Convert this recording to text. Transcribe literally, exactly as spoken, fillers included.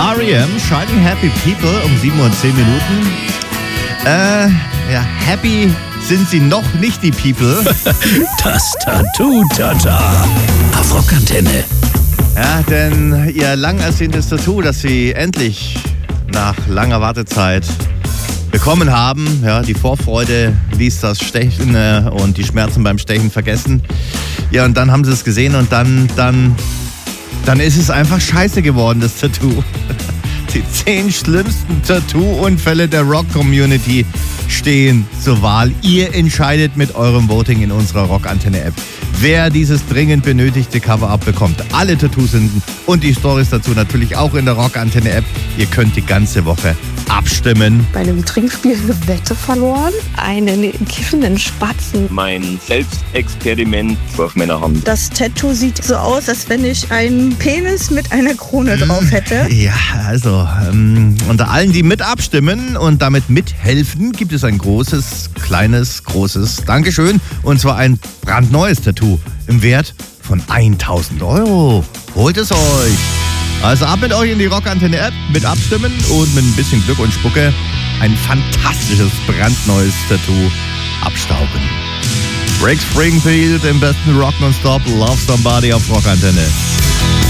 R E M, Shining Happy People um sieben Uhr zehn Minuten. Äh, ja, happy sind sie noch nicht, die People. Das Tattoo-Tata auf Rockantenne. Ja, denn ihr lang ersehntes Tattoo, das sie endlich nach langer Wartezeit bekommen haben, ja, die Vorfreude ließ das Stechen äh, und die Schmerzen beim Stechen vergessen. Ja, und dann haben sie es gesehen und dann, dann, dann ist es einfach scheiße geworden, das Tattoo. Die zehn schlimmsten Tattoo-Unfälle der Rock-Community stehen zur Wahl. Ihr entscheidet mit eurem Voting in unserer Rockantenne-App, wer dieses dringend benötigte Cover-Up bekommt. Alle Tattoos sind und die Storys dazu natürlich auch in der Rockantenne-App. Ihr könnt die ganze Woche abstimmen. Bei einem Trinkspiel eine Wette verloren. Einen kiffenden Spatzen. Mein Selbstexperiment auf meiner Hand. Das Tattoo sieht so aus, als wenn ich einen Penis mit einer Krone drauf hätte. Ja, also ähm, unter allen, die mit abstimmen und damit mithelfen, gibt es ein großes, kleines, großes Dankeschön. Und zwar ein brandneues Tattoo im Wert von tausend Euro. Holt es euch. Also ab mit euch in die Rockantenne-App, mit abstimmen und mit ein bisschen Glück und Spucke ein fantastisches, brandneues Tattoo abstauben. Rick Springfield im besten Rock nonstop, Love Somebody auf Rockantenne.